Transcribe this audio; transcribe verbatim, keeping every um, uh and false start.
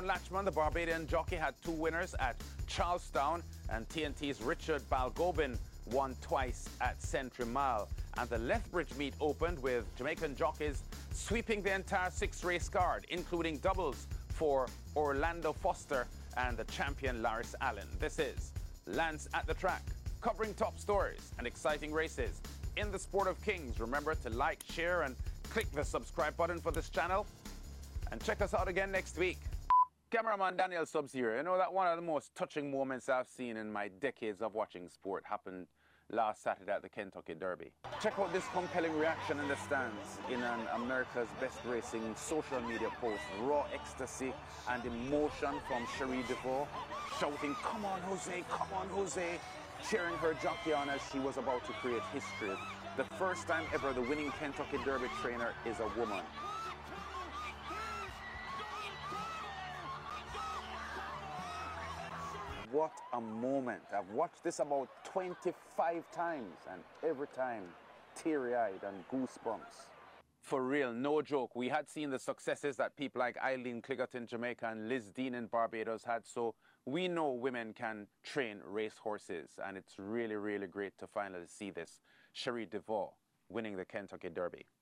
Latchman, the Barbadian jockey, had two winners at Charlestown, and T N T's Richard Balgobin won twice at Century Mile. And the Lethbridge meet opened with Jamaican jockeys sweeping the entire six-race card, including doubles for Orlando Foster and the champion Laris Allen. This is Lance at the Track, covering top stories and exciting races in the sport of kings. Remember to like, share, and click the subscribe button for this channel. And check us out again next week. Cameraman Daniel Subs here. You know that one of the most touching moments I've seen in my decades of watching sport happened last Saturday at the Kentucky Derby. Check out this compelling reaction in the stands in an America's Best Racing social media post. Raw ecstasy and emotion from Cherie DeVaux, shouting, "Come on, Jose, come on, Jose," cheering her jockey on as she was about to create history. The first time ever the winning Kentucky Derby trainer is a woman. What a moment. I've watched this about twenty-five times, and every time teary-eyed and goosebumps. For real, no joke. We had seen the successes that people like Eileen Cliggott in Jamaica and Liz Dean in Barbados had, so we know women can train race horses, and it's really, really great to finally see this. Cherie DeVaux winning the Kentucky Derby.